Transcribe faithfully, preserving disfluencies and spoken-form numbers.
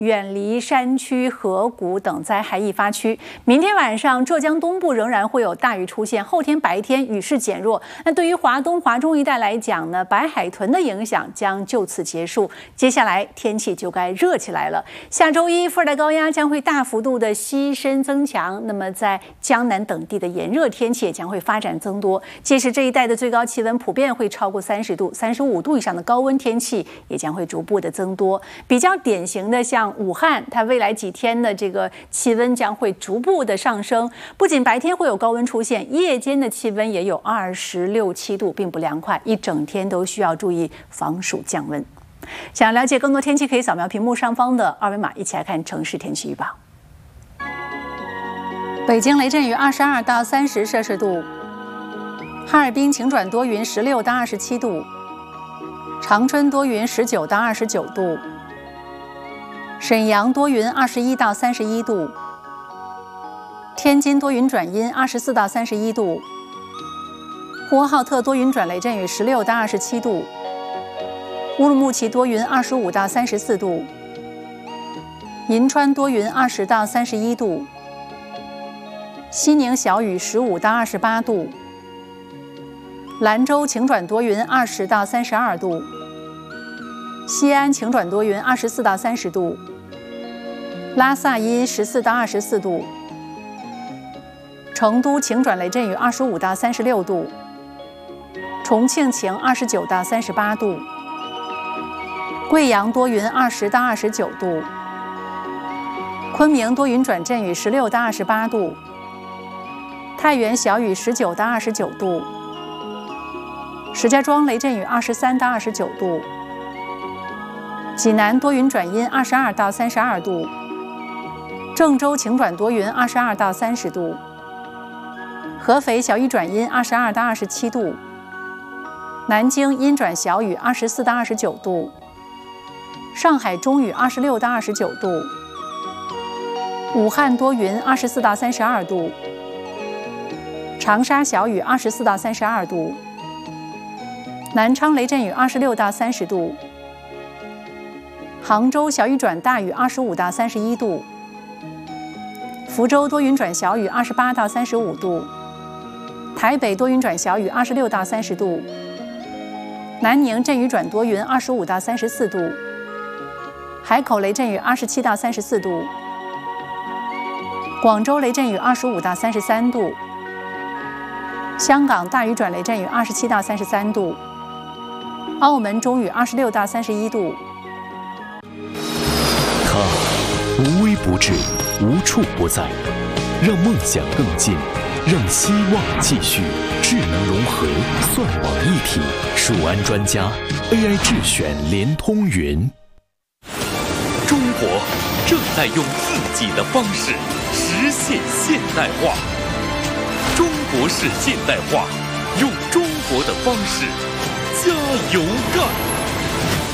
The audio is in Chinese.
远离山区、河谷等灾害易发区。明天晚上，浙江东部仍然会有大雨出现，后天白天雨势减弱。那对于华东、华中一带来讲呢，白海豚的影响将就此结束。接下来天气就该热起来了。下周一，副热带高压将会大幅度的西伸增强，那么在江南等地的炎热天气也将会发展增多。届时这一带的最高气温普遍会超过三十度，三十五度以上的高温天气也将会逐步的增多。比较典型的像武汉，它未来几天的这个气温将会逐步的上升，不仅白天会有高温出现，夜间的气温也有二十六七度，并不凉快，一整天都需要注意防暑降温。想要了解更多天气，可以扫描屏幕上方的二维码，一起来看城市天气预报。北京雷阵雨二十二到三十摄氏度，哈尔滨晴转多云十六到二十七度，长春多云十九到二十九度。沈阳多云二十一到三十一度，天津多云转阴二十四到三十一度，呼和浩特多云转雷阵雨十六到二十七度，乌鲁木齐多云二十五到三十四度，银川多云二十到三十一度，西宁小雨十五到二十八度，兰州晴转多云二十到三十二度，西安晴转多云二十四到三十度，拉萨阴十四到二十四度，成都晴转雷阵雨二十五到三十六度，重庆晴二十九到三十八度，贵阳多云二十到二十九度，昆明多云转阵雨十六到二十八度，太原小雨十九到二十九度，石家庄雷阵雨二十三到二十九度，济南多云转阴二十二到三十二度，郑州晴转多云二十二到三十度，合肥小雨转阴二十二到二十七度，南京阴转小雨二十四到二十九度，上海中雨二十六到二十九度，武汉多云二十四到三十二度，长沙小雨二十四到三十二度，南昌雷阵雨二十六到三十度，杭州小雨转大雨二十五到三十一度，福州多云转小雨二十八到三十五度，台北多云转小雨二十六到三十度，南宁阵雨转多云二十五到三十四度，海口雷阵雨二十七到三十四度，广州雷阵雨二十五到三十三度，香港大雨转雷阵雨二十七到三十三度，澳门中雨二十六到三十一度。 它无微不至，无处不在，让梦想更近，让希望继续。智能融合，算网一体，数安专家 A I 智选联通云。 中国正在用自己的方式实现现代化。中国式现代化，用中国的方式加油干！